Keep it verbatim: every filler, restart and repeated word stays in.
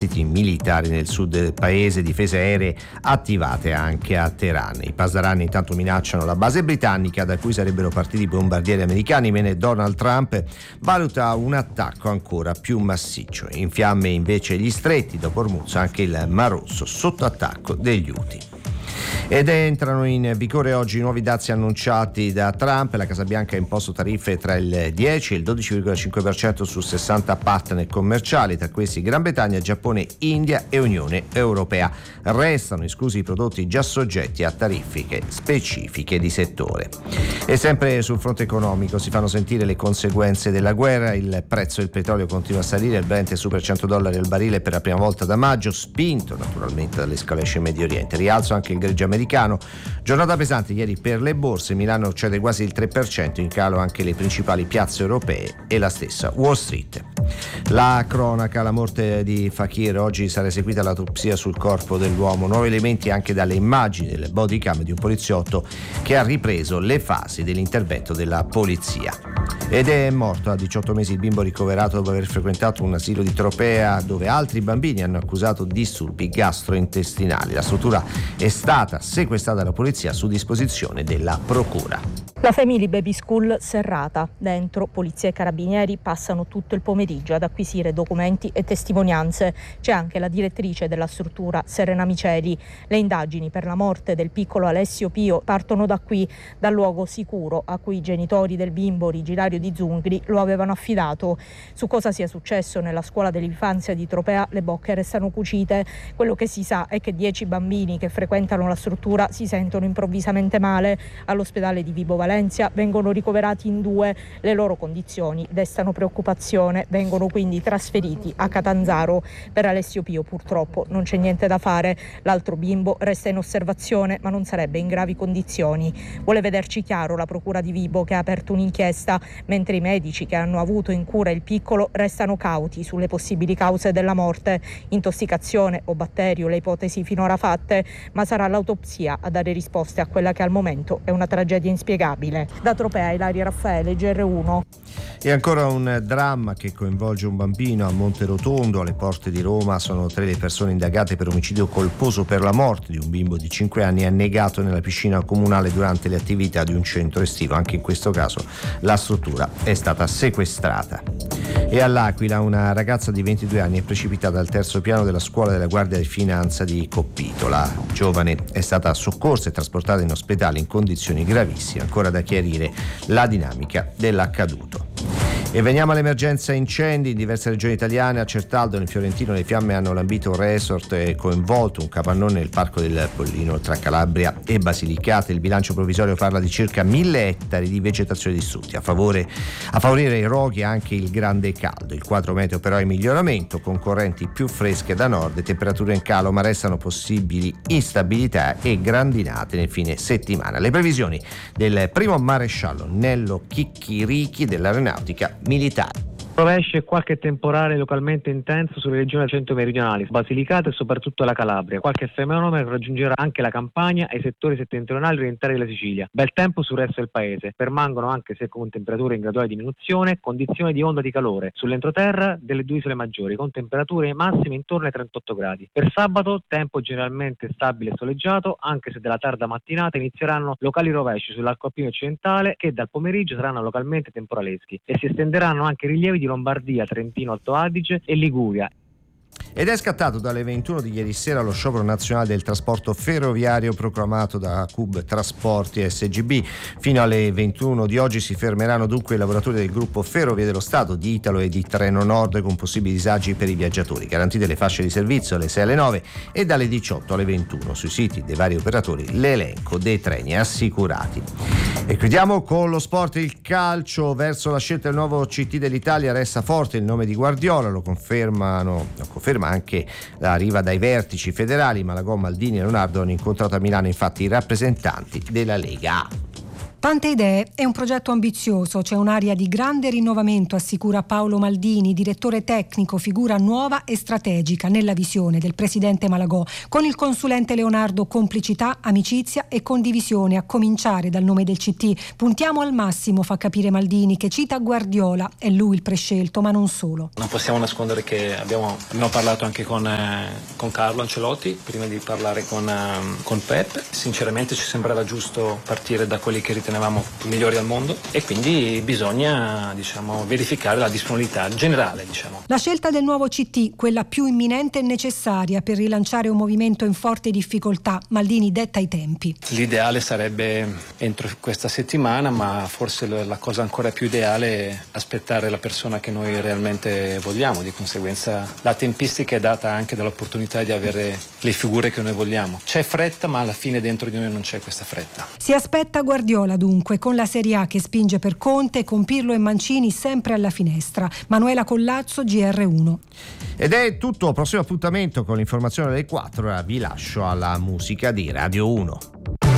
reti militari nel sud del paese, difese aeree attivate anche a Teheran. I pasdaran intanto minacciano la base britannica da cui sarebbero partiti bombardieri americani, mentre Donald Trump valuta un attacco ancora più massiccio. In fiamme invece gli stretti, dopo Hormuz anche il Mar Rosso sotto attacco degli Houthi. Ed entrano in vigore oggi i nuovi dazi annunciati da Trump. La Casa Bianca ha imposto tariffe tra il dieci e il dodici virgola cinque per cento su sessanta partner commerciali, tra questi Gran Bretagna, Giappone, India e Unione Europea. Restano esclusi i prodotti già soggetti a tariffe specifiche di settore. E sempre sul fronte economico si fanno sentire le conseguenze della guerra. Il prezzo del petrolio continua a salire, il Brent supera cento dollari al barile per la prima volta da maggio, spinto naturalmente dall'escalation Medio Oriente. Rialzo anche il greggio americano. Giornata pesante ieri per le borse. Milano cede quasi il tre per cento, in calo anche le principali piazze europee e la stessa Wall Street. La cronaca: la morte di Fakir. Oggi sarà eseguita l'autopsia sul corpo dell'uomo. Nuovi elementi anche dalle immagini delle body cam di un poliziotto che ha ripreso le fasi dell'intervento della polizia. Ed è morto a diciotto mesi il bimbo ricoverato dopo aver frequentato un asilo di Tropea, dove altri bambini hanno accusato disturbi gastrointestinali. La struttura è stata sequestrata dalla polizia su disposizione della procura. La Family Baby School serrata. Dentro polizia e carabinieri passano tutto il pomeriggio ad acquisire documenti e testimonianze. C'è anche la direttrice della struttura, Serena Miceli. Le indagini per la morte del piccolo Alessio Pio partono da qui, dal luogo sicuro a cui i genitori del bimbo originario di Zungri lo avevano affidato. Su cosa sia successo nella scuola dell'infanzia di Tropea le bocche restano cucite. Quello che si sa è che dieci bambini che frequentano la struttura si sentono improvvisamente male. All'ospedale di Vibo Valencia vengono ricoverati in due. Le loro condizioni destano preoccupazione, vengono quindi trasferiti a Catanzaro. Per Alessio Pio purtroppo non c'è niente da fare. L'altro bimbo resta in osservazione, ma non sarebbe in gravi condizioni. Vuole vederci chiaro la procura di Vibo, che ha aperto un'inchiesta, mentre i medici che hanno avuto in cura il piccolo restano cauti sulle possibili cause della morte. Intossicazione o batterio, le ipotesi finora fatte, ma sarà l'autopsia a dare risposte a quella che al momento è una tragedia inspiegabile. Da Tropea, Ilaria Raffaele, G R uno. E ancora un dramma che coinvolge un bambino a Monterotondo, alle porte di Roma. Sono tre le persone indagate per omicidio colposo per la morte di un bimbo di cinque anni annegato nella piscina comunale durante le attività di un centro estivo. Anche in questo caso la struttura è stata sequestrata. E all'Aquila una ragazza di ventidue anni è precipitata al terzo piano della scuola della Guardia di Finanza di Coppito. La giovane è stata soccorsa e trasportata in ospedale in condizioni gravissime. Ancora da chiarire la dinamica dell'accaduto. E veniamo all'emergenza incendi in diverse regioni italiane. A Certaldo, nel Fiorentino, le fiamme hanno lambito un resort e coinvolto un capannone nel Parco del Pollino tra Calabria e Basilicata. Il bilancio provvisorio parla di circa mille ettari di vegetazione distrutti. A favore, a favorire i roghi anche il grande caldo. Il quadro meteo però è in miglioramento, con correnti più fresche da nord e temperature in calo, ma restano possibili instabilità e grandinate nel fine settimana. Le previsioni del primo maresciallo Nello Chicchirichi dell'Aeronautica Militare. Rovesce e qualche temporale localmente intenso sulle regioni centro-meridionali, Basilicata e soprattutto la Calabria. Qualche fenomeno raggiungerà anche la Campania e i settori settentrionali orientali della Sicilia. Bel tempo sul resto del paese. Permangono, anche se con temperature in graduale diminuzione, condizioni di onda di calore sull'entroterra delle due isole maggiori, con temperature massime intorno ai trentotto gradi. Per sabato tempo generalmente stabile e soleggiato, anche se dalla tarda mattinata inizieranno locali rovesci sull'arco alpino occidentale, che dal pomeriggio saranno localmente temporaleschi, e si estenderanno anche rilievi di Lombardia, Trentino, Alto Adige e Liguria. Ed è scattato dalle ventuno di ieri sera lo sciopero nazionale del trasporto ferroviario proclamato da C U B Trasporti S G B. Fino alle ventuno di oggi si fermeranno dunque i lavoratori del gruppo Ferrovie dello Stato, di Italo e di Treno Nord, con possibili disagi per i viaggiatori. Garantite le fasce di servizio alle sei alle nove e dalle diciotto alle ventuno. Sui siti dei vari operatori l'elenco dei treni assicurati. E chiudiamo con lo sport. Il calcio: verso la scelta del nuovo C T dell'Italia resta forte il nome di Guardiola, lo confermano lo conferma anche la arriva dai vertici federali. Malagò, Maldini e Leonardo hanno incontrato a Milano infatti i rappresentanti della Lega A. Tante idee, è un progetto ambizioso, c'è un'area di grande rinnovamento, assicura Paolo Maldini, direttore tecnico, figura nuova e strategica nella visione del presidente Malagò. Con il consulente Leonardo complicità, amicizia e condivisione, a cominciare dal nome del C T. Puntiamo al massimo, fa capire Maldini, che cita Guardiola, è lui il prescelto, ma non solo. Non possiamo nascondere che abbiamo, abbiamo parlato anche con, eh, con Carlo Ancelotti prima di parlare con, eh, con Pep. Sinceramente ci sembrava giusto partire da quelli che ritenevamo migliori al mondo e quindi bisogna, diciamo, verificare la disponibilità generale, diciamo. La scelta del nuovo C T, quella più imminente e necessaria per rilanciare un movimento in forte difficoltà. Maldini detta i tempi. L'ideale sarebbe entro questa settimana, ma forse la cosa ancora più ideale è aspettare la persona che noi realmente vogliamo. Di conseguenza la tempistica è data anche dall'opportunità di avere le figure che noi vogliamo. C'è fretta, ma alla fine dentro di noi non c'è questa fretta. Si aspetta Guardiola dunque, con la Serie A che spinge per Conte, con Pirlo e Mancini sempre alla finestra. Manuela Collazzo, G R uno. Ed è tutto, prossimo appuntamento con l'informazione delle quattro, ora vi lascio alla musica di Radio uno.